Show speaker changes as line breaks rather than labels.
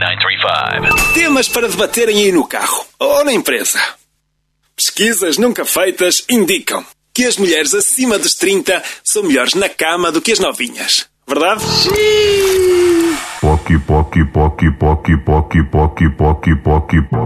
935.
Temas para debaterem aí no carro ou na empresa. Pesquisas nunca feitas indicam que as mulheres acima dos 30 são melhores na cama do que as novinhas. Verdade?
Poc, poc, poc, poc, poc, poc, poc, poc, poc.